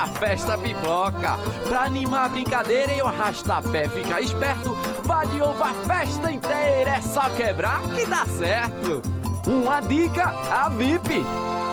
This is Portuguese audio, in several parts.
A festa pipoca, pra animar a brincadeira e o arrastapé ficar esperto, vale ovo a festa inteira, é só quebrar que dá certo. Uma dica, a VIP.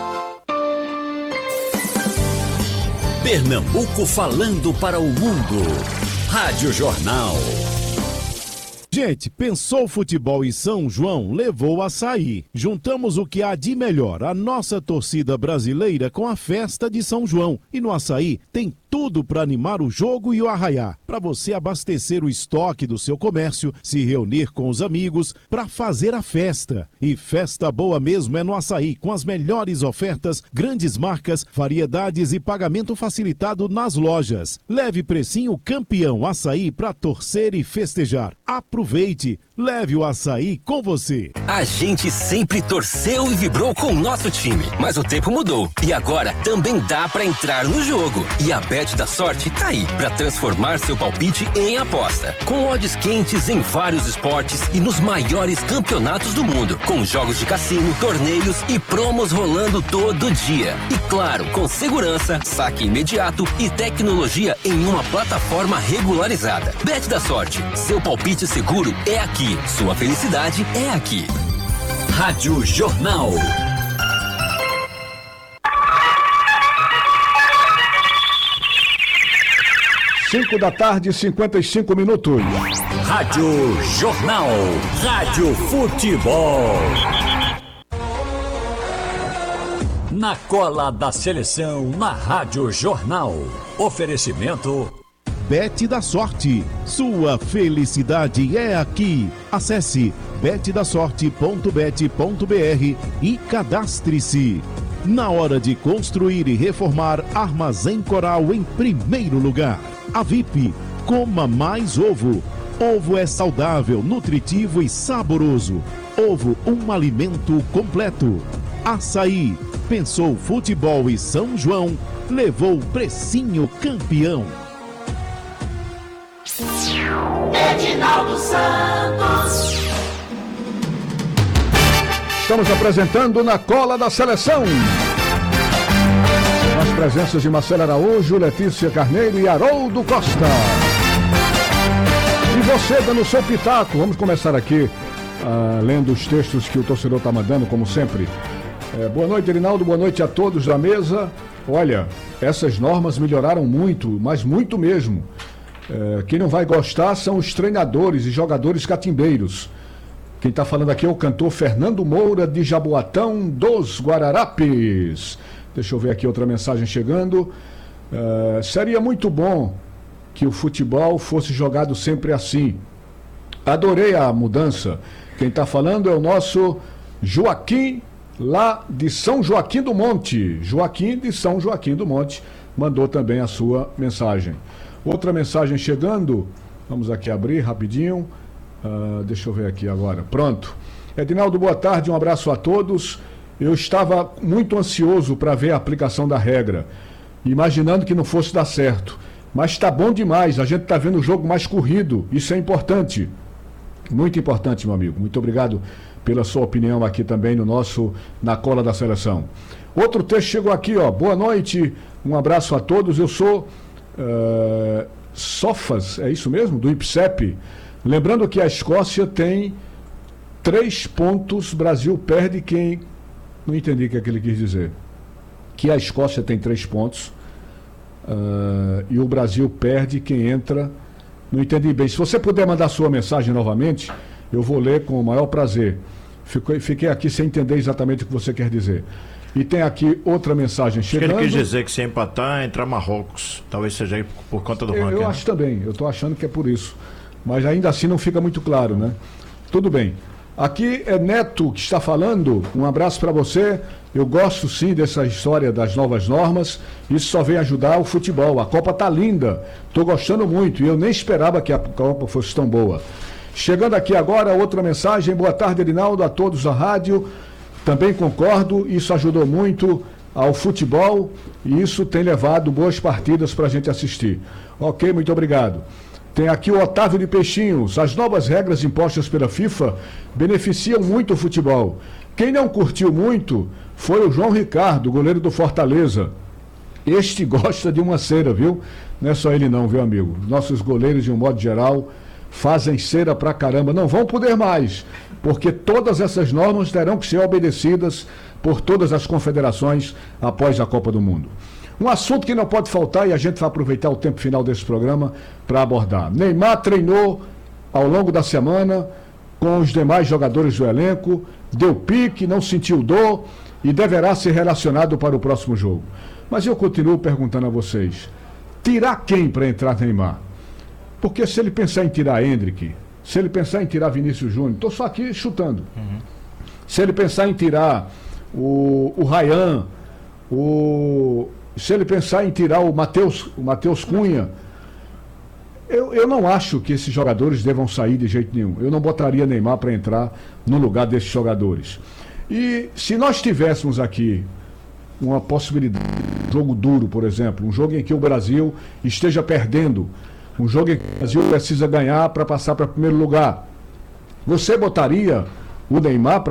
Pernambuco falando para o mundo. Rádio Jornal. Gente, pensou futebol em São João, levou o açaí. Juntamos o que há de melhor, a nossa torcida brasileira com a festa de São João. E no açaí tem tudo para animar o jogo e o arraiá. Para você abastecer o estoque do seu comércio, se reunir com os amigos, para fazer a festa. E festa boa mesmo é no açaí, com as melhores ofertas, grandes marcas, variedades e pagamento facilitado nas lojas. Leve precinho campeão açaí para torcer e festejar. Aproveite, leve o açaí com você. A gente sempre torceu e vibrou com o nosso time, mas o tempo mudou. E agora também dá para entrar no jogo. E a Bet da Sorte tá aí para transformar seu palpite em aposta. Com odds quentes em vários esportes e nos maiores campeonatos do mundo. Com jogos de cassino, torneios e promos rolando todo dia. E claro, com segurança, saque imediato e tecnologia em uma plataforma regularizada. Bet da Sorte, seu palpite seguro é aqui. Sua felicidade é aqui. Rádio Jornal. Cinco da tarde, 55 minutos. Rádio Jornal. Rádio Futebol. Na cola da seleção, na Rádio Jornal. Oferecimento Bet da Sorte. Sua felicidade é aqui. Acesse betdasorte.bet.br e cadastre-se. Na hora de construir e reformar, Armazém Coral em primeiro lugar. A VIP, coma mais ovo. Ovo é saudável, nutritivo e saboroso. Ovo, um alimento completo. Açaí, pensou futebol e São João, levou precinho campeão. Edinaldo Santos. Estamos apresentando Na Cola da Seleção. As presenças de Marcelo Araújo, Letícia Carneiro e Haroldo Costa. E você dando o seu pitaco. Vamos começar aqui lendo os textos que o torcedor está mandando, como sempre. Boa noite, Edinaldo. Boa noite a todos da mesa. Olha, essas normas melhoraram muito, mas muito mesmo. Quem não vai gostar são os treinadores e jogadores catimbeiros. Quem está falando aqui é o cantor Fernando Moura, de Jaboatão dos Guararapes. Deixa eu ver aqui outra mensagem chegando. Seria muito bom que o futebol fosse jogado sempre assim. Adorei a mudança. Quem está falando é o nosso Joaquim, lá de São Joaquim do Monte. Joaquim de São Joaquim do Monte mandou também a sua mensagem. Outra mensagem chegando. Vamos aqui abrir rapidinho. Deixa eu ver aqui agora. Pronto. Edinaldo, boa tarde, um abraço a todos. Eu estava muito ansioso para ver a aplicação da regra, imaginando que não fosse dar certo. Mas está bom demais, a gente está vendo o jogo mais corrido, isso é importante. Muito importante, meu amigo. Muito obrigado pela sua opinião aqui também no nosso Na Cola da Seleção. Outro texto chegou aqui, ó. Boa noite, um abraço a todos. Eu sou Sofas, é isso mesmo? Do IPSEP. Lembrando que a Escócia tem 3 pontos, Brasil perde quem... Não entendi o que é que ele quis dizer. Que a Escócia tem 3 pontos e o Brasil perde quem entra... Não entendi bem. Se você puder mandar sua mensagem novamente, eu vou ler com o maior prazer. Fiquei aqui sem entender exatamente o que você quer dizer. E tem aqui outra mensagem chegando. Ele quis dizer que se empatar, entra Marrocos. Talvez seja aí por conta do ranking. Eu acho também. Eu estou achando que é por isso. Mas ainda assim não fica muito claro, né? Tudo bem. Aqui é Neto que está falando. Um abraço para você. Eu gosto sim dessa história das novas normas. Isso só vem ajudar o futebol. A Copa tá linda. Estou gostando muito. E eu nem esperava que a Copa fosse tão boa. Chegando aqui agora, outra mensagem. Boa tarde, Edinaldo, a todos da rádio. Também concordo. Isso ajudou muito ao futebol. E isso tem levado boas partidas para a gente assistir. Ok, muito obrigado. Tem aqui o Otávio de Peixinhos. As novas regras impostas pela FIFA beneficiam muito o futebol. Quem não curtiu muito foi o João Ricardo, goleiro do Fortaleza. Este gosta de uma cera, viu? Não é só ele não, viu, amigo? Nossos goleiros, de um modo geral, fazem cera pra caramba. Não vão poder mais, porque todas essas normas terão que ser obedecidas por todas as confederações após a Copa do Mundo. Um assunto que não pode faltar, e a gente vai aproveitar o tempo final desse programa para abordar. Neymar treinou ao longo da semana com os demais jogadores do elenco, deu pique, não sentiu dor e deverá ser relacionado para o próximo jogo. Mas eu continuo perguntando a vocês, tirar quem para entrar Neymar? Porque se ele pensar em tirar Endrick, se ele pensar em tirar Vinícius Júnior, estou só aqui chutando. Se ele pensar em tirar o Ryan, se ele pensar em tirar o Matheus Cunha, eu não acho que esses jogadores devam sair de jeito nenhum. Eu não botaria Neymar para entrar no lugar desses jogadores. E se nós tivéssemos aqui uma possibilidade, um jogo duro, por exemplo, um jogo em que o Brasil esteja perdendo, um jogo em que o Brasil precisa ganhar para passar para primeiro lugar, você botaria o Neymar para